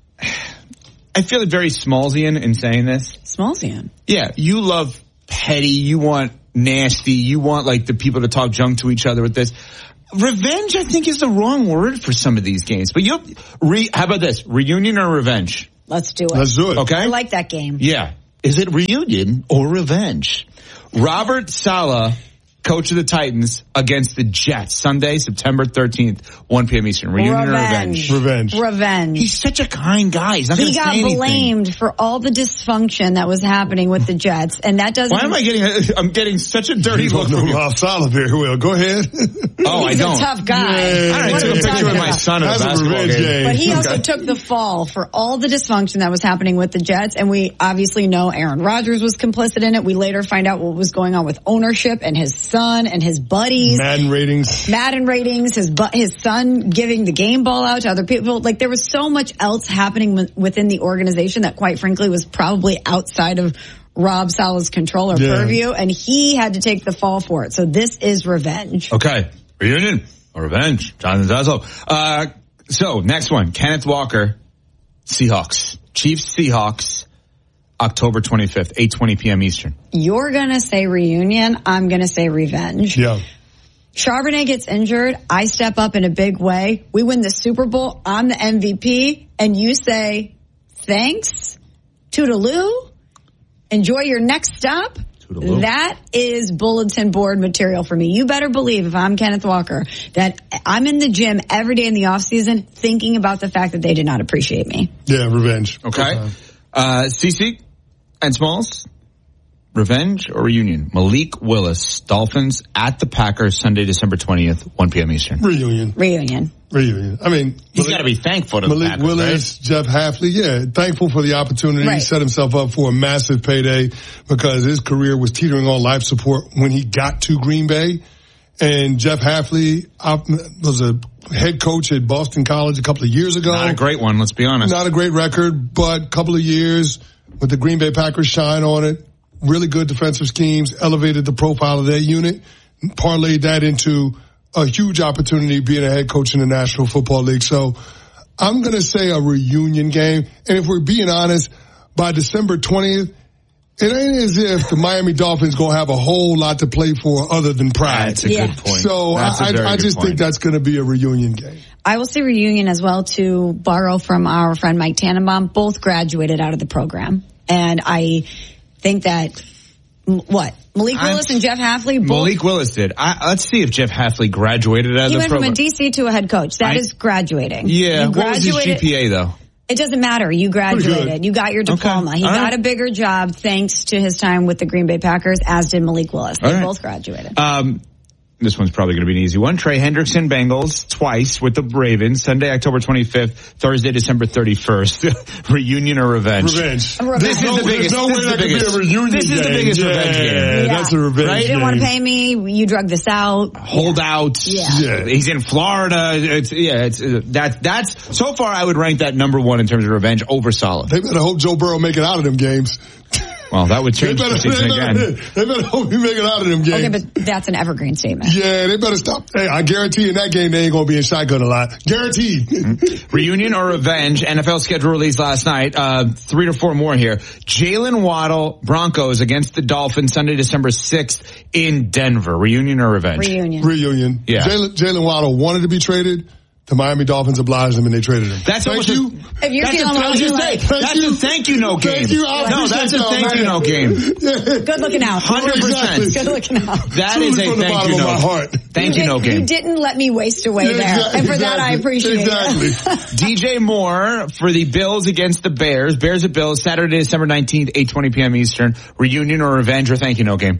I feel very Smallsian in saying this. Smallsian? Yeah, you love petty, you want nasty, you want like the people to talk junk to each other with this. Revenge, I think, is the wrong word for some of these games. But how about this? Reunion or revenge? Let's do it. Let's do it. Okay? I like that game. Yeah. Is it reunion or revenge? Robert Saleh, coach of the Titans, against the Jets, Sunday, September 13th, 1 p.m. Eastern. Reunion or revenge? Revenge. He's such a kind guy. He's not going to say anything. He got blamed for all the dysfunction that was happening with the Jets, and that doesn't... Why am I I'm getting such a dirty look from you. Rob Saleh very well. Go ahead. Oh, I don't. He's a tough guy. Yeah. I took a picture of my son at a basketball game. But he also took the fall for all the dysfunction that was happening with the Jets, and we obviously know Aaron Rodgers was complicit in it. We later find out what was going on with ownership and his son and his buddies. Madden ratings, his son giving the game ball out to other people. Like, there was so much else happening within the organization that, quite frankly, was probably outside of Rob Saleh's control or purview, and he had to take the fall for it. So this is revenge. Okay. Reunion or revenge? Jonathan Zazo. So, next one. Kenneth Walker, Seahawks. Chiefs, Seahawks, October 25th, 8:20 p.m. Eastern. You're going to say reunion. I'm going to say revenge. Yeah. Charbonnet gets injured. I step up in a big way. We win the Super Bowl. I'm the MVP. And you say, thanks, toodaloo, enjoy your next stop. Toodaloo. That is bulletin board material for me. You better believe, if I'm Kenneth Walker, that I'm in the gym every day in the offseason thinking about the fact that they did not appreciate me. Yeah, revenge. Okay. CC and Smalls, revenge or reunion? Malik Willis, Dolphins at the Packers, Sunday, December 20th, 1 p.m. Eastern. Reunion. I mean, he's got to be thankful to Malik the Packers, Willis, right? Jeff Hafley, yeah, thankful for the opportunity. Right. He set himself up for a massive payday because his career was teetering on life support when he got to Green Bay. And Jeff Hafley was a head coach at Boston College a couple of years ago. Not a great one, let's be honest. Not a great record, but a couple of years with the Green Bay Packers shine on it. Really good defensive schemes, elevated the profile of their unit, parlayed that into a huge opportunity being a head coach in the National Football League. So I'm going to say a reunion game. And if we're being honest, by December 20th, it ain't as if the Miami Dolphins going to have a whole lot to play for other than pride. That's a good point. So I just think that's going to be a reunion game. I will say reunion as well, to borrow from our friend Mike Tannenbaum. Both graduated out of the program. And I think that, Malik Willis and Jeff Hafley both. Malik Willis did. Let's see if Jeff Hafley graduated out of the program. He went from a DC to a head coach. That is graduating. Yeah. What was his GPA, though? It doesn't matter. You graduated. You got your diploma. Okay. He got a bigger job thanks to his time with the Green Bay Packers, as did Malik Willis. They both graduated. This one's probably going to be an easy one. Trey Hendrickson, Bengals, twice with the Ravens. Sunday, October 25th. Thursday, December 31st. Reunion or revenge? Revenge. This is the biggest. There's no way that could be a reunion game. This is the biggest revenge game. Yeah, that's a revenge game. You didn't want to pay me. You drug this out. Holdouts. Yeah. He's in Florida. That's so far I would rank that number one in terms of revenge over Saleh. They better hope Joe Burrow make it out of them games. Well, that would change the season again. They better hope he make it out of them games. Okay, but that's an evergreen statement. Yeah, they better stop. Hey, I guarantee in that game they ain't going to be in shotgun a lot. Guaranteed. Reunion or revenge? NFL schedule released last night. 3 to 4 more here. Jalen Waddle, Broncos against the Dolphins, Sunday, December 6th in Denver. Reunion or revenge? Reunion. Yeah. Jalen Waddle wanted to be traded. The Miami Dolphins obliged him and they traded him. That's thank you. If you're feeling that's a thank you note game. Thank you. No, that's a thank you note game. Good looking out. 100%. Good looking out. That is a thank you note. Thank you note game. You didn't let me waste away there. And for that, I appreciate it. DJ Moore for the Bills against the Bears. Bears at Bills, Saturday, December 19th, 8:20 p.m. Eastern. Reunion or revenge or thank you note game?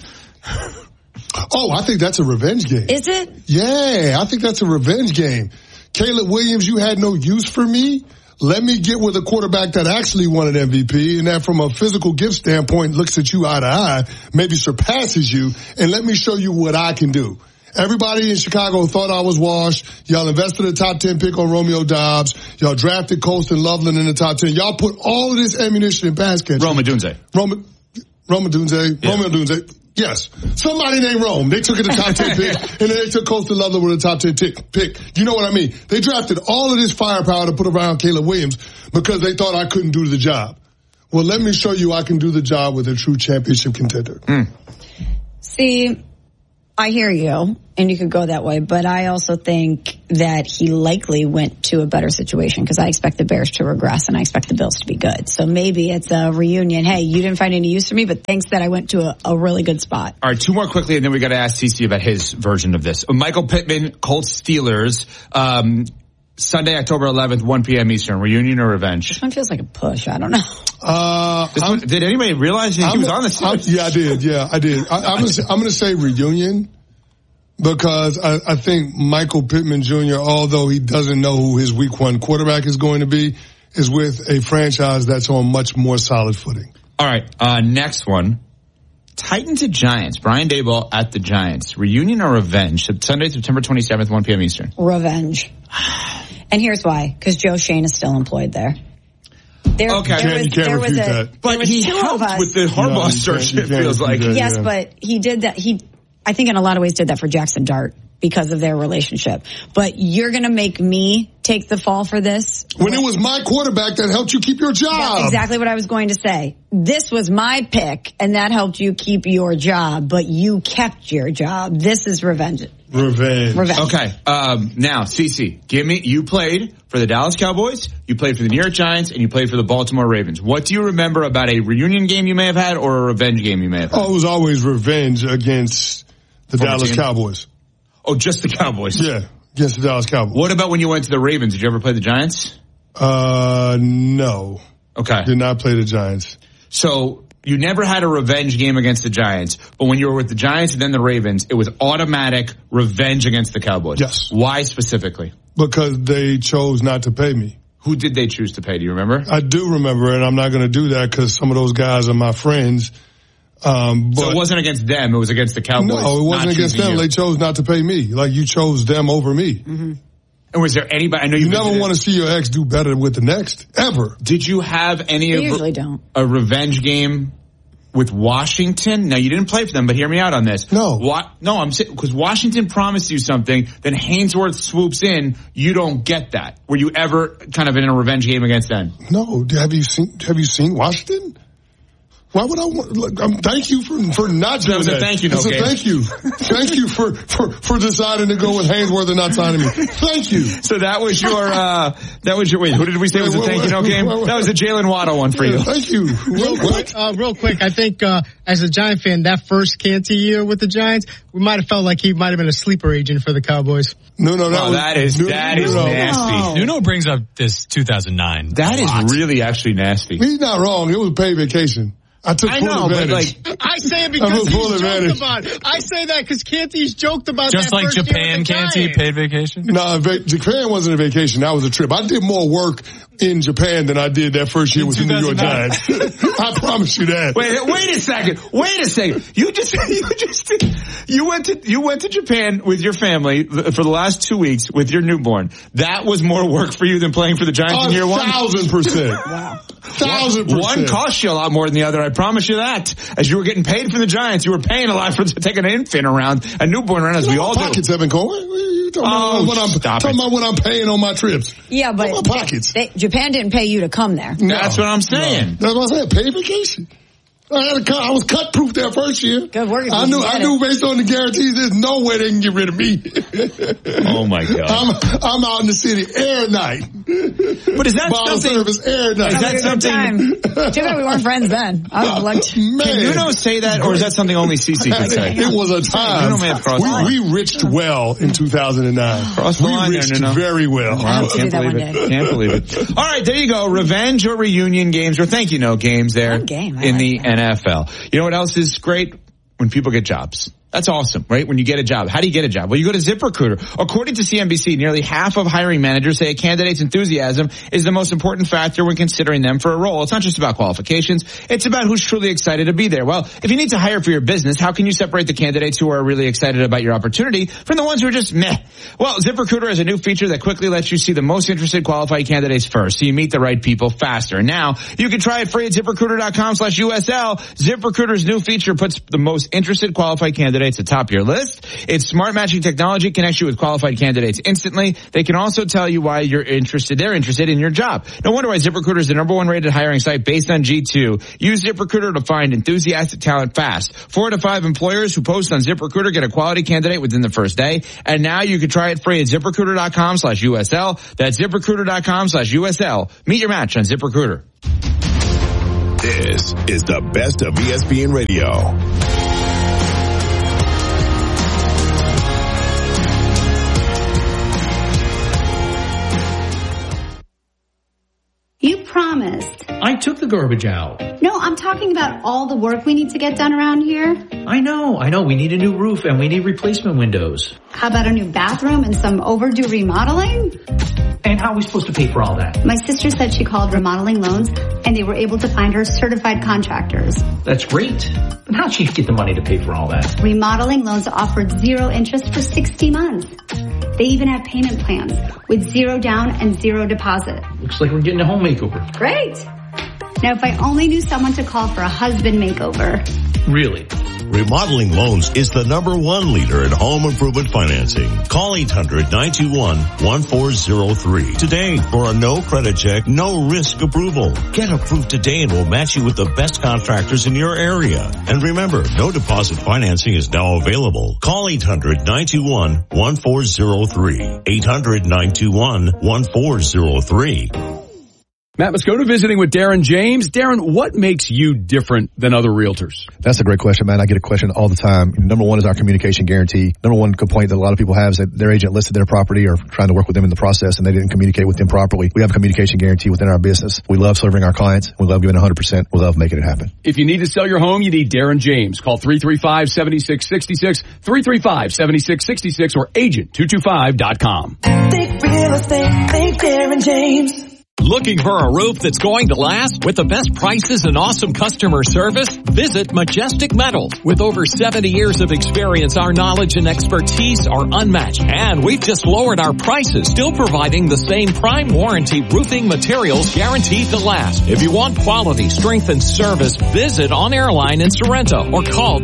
Oh, I think that's a revenge game. Is it? Yeah, I think that's a revenge game. Caleb Williams, you had no use for me. Let me get with a quarterback that actually won an MVP and that from a physical gift standpoint looks at you eye to eye, maybe surpasses you, and let me show you what I can do. Everybody in Chicago thought I was washed. Y'all invested a top 10 pick on Romeo Dobbs. Y'all drafted Colston Loveland in the top 10. Y'all put all of this ammunition in pass catching. Roma Dunze. Romeo Dunze. Yes. Somebody named Rome. They took it the top 10 pick, and then they took Coastal Loveland with a top 10 pick. You know what I mean? They drafted all of this firepower to put around Caleb Williams because they thought I couldn't do the job. Well, let me show you I can do the job with a true championship contender. See, I hear you, and you could go that way, but I also think that he likely went to a better situation because I expect the Bears to regress and I expect the Bills to be good. So maybe it's a reunion. Hey, you didn't find any use for me, but thanks that I went to a really good spot. All right, 2 more quickly, and then we got to ask CC about his version of this. Michael Pittman, Colts Steelers, Sunday, October 11th, 1 p.m. Eastern. Reunion or revenge? This one feels like a push. I don't know. Did anybody realize he was on this? Yeah, I did. I'm going to say reunion because I think Michael Pittman Jr., although he doesn't know who his week 1 quarterback is going to be, is with a franchise that's on much more solid footing. All right, next one. Titans at Giants. Brian Daboll at the Giants. Reunion or revenge? Sunday, September 27th, 1 p.m. Eastern. Revenge. And here's why. Because Joe Shane is still employed there. You can't refute that. But he helped with the Harbaugh search, it feels like. Yes, but he did that. I think in a lot of ways did that for Jackson Dart because of their relationship. But you're going to make me take the fall for this? When it was my quarterback that helped you keep your job. That's exactly what I was going to say. This was my pick, and that helped you keep your job, but you kept your job. This is revenge. Revenge. Okay. Now, CC, you played for the Dallas Cowboys, you played for the New York Giants, and you played for the Baltimore Ravens. What do you remember about a reunion game you may have had or a revenge game you may have had? Oh, it was always revenge against the Dallas Cowboys. Oh, just the Cowboys? Yeah, against the Dallas Cowboys. What about when you went to the Ravens? Did you ever play the Giants? No. Okay. Did not play the Giants. So you never had a revenge game against the Giants, but when you were with the Giants and then the Ravens, it was automatic revenge against the Cowboys. Yes. Why specifically? Because they chose not to pay me. Who did they choose to pay? Do you remember? I do remember, and I'm not going to do that because some of those guys are my friends. So it wasn't against them, it was against the Cowboys. No, it wasn't against them. You. They chose not to pay me. Like you chose them over me. Mm-hmm. And was there anybody? I know you never want to see your ex do better with the next, ever. Did you have any of usually don't. A revenge game with Washington? Now, you didn't play for them, but hear me out on this. No. No, I'm saying, because Washington promised you something, then Hainsworth swoops in, you don't get that. Were you ever kind of in a revenge game against them? No. Have you seen Washington? Why would I want? Thank you for not doing that. That was a thank you. Okay. Thank you. Thank you for deciding to go with Hainsworth and not signing me. Thank you. So that was your wait. Who did we say was a thank you no game? That was a Jalen Waddle one for you. Thank you. Real quick. I think as a Giant fan, that first Canty year with the Giants, we might have felt like he might have been a sleeper agent for the Cowboys. No, that is nasty. Nuno brings up this 2009. That is really actually nasty. He's not wrong. It was paid vacation. I took full advantage. I say it because he's joked about it. I say that because Canty's joked about just that like Japan, Canty paid vacation? No, Japan wasn't a vacation. That was a trip. I did more work in Japan than I did that first year with the New York Giants. I promise you that. Wait a second. You went to Japan with your family for the last 2 weeks with your newborn. That was more work for you than playing for the Giants in year one? 1,000%. Wow. 1,000%. One cost you a lot more than the other, I promise you that. As you were getting paid from the Giants, you were paying a lot for taking an infant around, a newborn around, as we all do. Pockets have been going. Talking about when I'm paying on my trips. Yeah, but my pockets. Japan didn't pay you to come there. No. That's what I'm saying. That's what I'm saying. Paid vacation. I was cut proof that first year. Good work. I knew based on the guarantees, there's no way they can get rid of me. Oh my God. I'm out in the city air night. But is that Bottle something? Service air night. Is that something? Too bad we weren't friends then. I would have liked. Can you say that, or is that something only CC can say? It was a time. We reached well in 2009. Crossed the line. We reached very well. Wow, can't believe it. All right, there you go. Revenge or reunion games or games there in the NFL. You know what else is great? When people get jobs. That's awesome, right? When you get a job. How do you get a job? Well, you go to ZipRecruiter. According to CNBC, nearly half of hiring managers say a candidate's enthusiasm is the most important factor when considering them for a role. It's not just about qualifications. It's about who's truly excited to be there. Well, if you need to hire for your business, how can you separate the candidates who are really excited about your opportunity from the ones who are just meh? Well, ZipRecruiter has a new feature that quickly lets you see the most interested qualified candidates first, so you meet the right people faster. Now, you can try it free at ZipRecruiter.com/USL. ZipRecruiter's new feature puts the most interested qualified candidates atop your list. Its smart matching technology connects you with qualified candidates instantly. They can also tell you why they're interested in your job. No wonder why ZipRecruiter is the #1 rated hiring site based on G2. Use ZipRecruiter to find enthusiastic talent fast. 4 to 5 employers who post on ZipRecruiter get a quality candidate within the first day. And now you can try it free at ZipRecruiter.com/USL. That's ZipRecruiter.com/USL. Meet your match on ZipRecruiter. This is the best of ESPN Radio. You promised. I took the garbage out. No, I'm talking about all the work we need to get done around here. I know. We need a new roof and we need replacement windows. How about a new bathroom and some overdue remodeling? And how are we supposed to pay for all that? My sister said she called Remodeling Loans and they were able to find her certified contractors. That's great. But how'd she get the money to pay for all that? Remodeling Loans offered 0 interest for 60 months. They even have payment plans with 0 down and 0 deposit. Looks like we're getting a home makeover. Great. Now, if I only knew someone to call for a husband makeover. Really? Remodeling Loans is the #1 leader in home improvement financing. Call 800-921-1403 today for a no credit check, no risk approval. Get approved today and we'll match you with the best contractors in your area. And remember, no deposit financing is now available. Call 800-921-1403. 800-921-1403. Matt Moscona visiting with Darren James. Darren, what makes you different than other realtors? That's a great question, man. I get a question all the time. #1 is our communication guarantee. #1 complaint that a lot of people have is that their agent listed their property or trying to work with them in the process and they didn't communicate with them properly. We have a communication guarantee within our business. We love serving our clients. We love giving 100%. We love making it happen. If you need to sell your home, you need Darren James. Call 335-7666, 335-7666, or agent225.com. Think real estate, think Darren James. Looking for a roof that's going to last with the best prices and awesome customer service? Visit Majestic Metals. With over 70 years of experience, our knowledge and expertise are unmatched. And we've just lowered our prices, still providing the same prime warranty roofing materials guaranteed to last. If you want quality, strength, and service, visit On Airline in Sorrento or call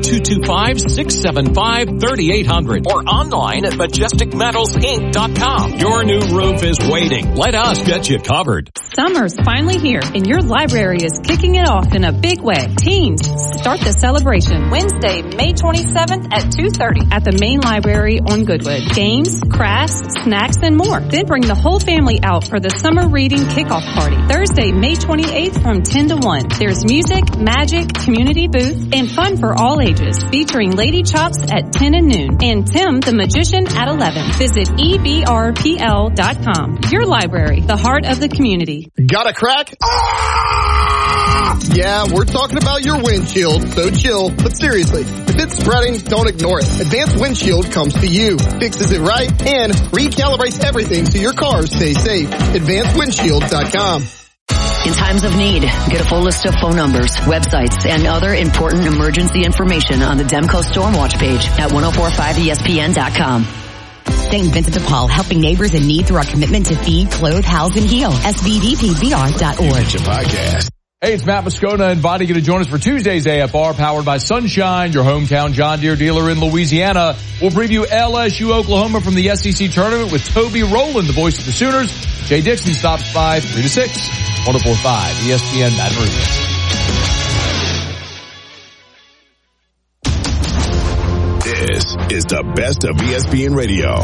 225-675-3800 or online at MajesticMetalsInc.com. Your new roof is waiting. Let us get you covered. Summer's finally here, and your library is kicking it off in a big way. Teens, start the celebration Wednesday, May 27th at 2:30 at the main library on Goodwood. Games, crafts, snacks, and more. Then bring the whole family out for the summer reading kickoff party. Thursday, May 28th from 10 to 1. There's music, magic, community booth, and fun for all ages, featuring Lady Chops at 10 and noon and Tim the Magician at 11. Visit ebrpl.com. Your library, the heart of the community. Got a crack? Ah! Yeah, we're talking about your windshield, so chill. But seriously, if it's spreading, don't ignore it. Advanced Windshield comes to you, fixes it right, and recalibrates everything so your car stays safe. AdvancedWindshield.com. In times of need, get a full list of phone numbers, websites, and other important emergency information on the Demco Stormwatch page at 1045ESPN.com. St. Vincent de Paul, helping neighbors in need through our commitment to feed, clothe, house, and heal. SVDPBR.org. Podcast. Hey, it's Matt Moscona inviting you to join us for Tuesday's AFR, powered by Sunshine, your hometown John Deere dealer in Louisiana. We'll preview LSU Oklahoma from the SEC tournament with Toby Rowland, the voice of the Sooners. Jay Dixon stops by 3 to 6, 1045 ESPN Baton Rouge. This is the best of ESPN Radio.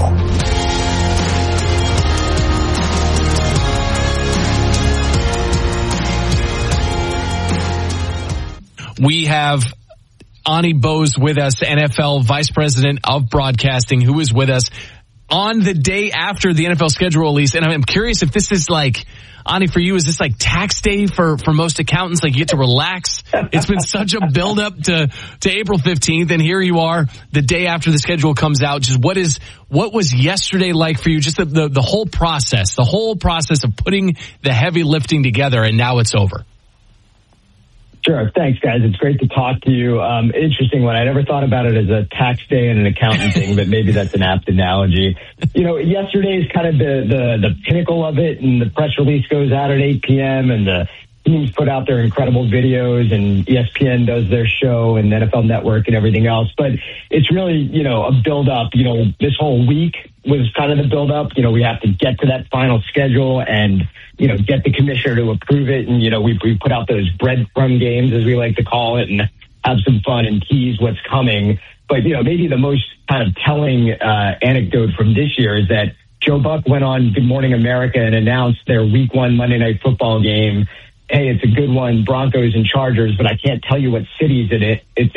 We have Ani Bose with us, NFL Vice President of Broadcasting, who is with us. on the day after the NFL schedule release. And I'm curious if this is like, Ani, for you, is this like tax day for most accountants? Like you get to relax. It's been such a build up to April 15th. And here you are the day after the schedule comes out. Just what was yesterday like for you? Just the whole process of putting the heavy lifting together, and now it's over. Sure. Thanks, guys. It's great to talk to you. Interesting one. I never thought about it as a tax day and an accountant thing, but maybe that's an apt analogy. Yesterday is kind of the pinnacle of it, and the press release goes out at 8 p.m., and the teams put out their incredible videos, and ESPN does their show, and NFL Network and everything else. But it's really, a build-up. This whole week was kind of the build-up. We have to get to that final schedule and get the commissioner to approve it. And, we put out those breadcrumb games, as we like to call it, and have some fun and tease what's coming. But, maybe the most kind of telling anecdote from this year is that Joe Buck went on Good Morning America and announced their Week 1 Monday Night Football game. Hey, it's a good one, Broncos and Chargers, but I can't tell you what cities it's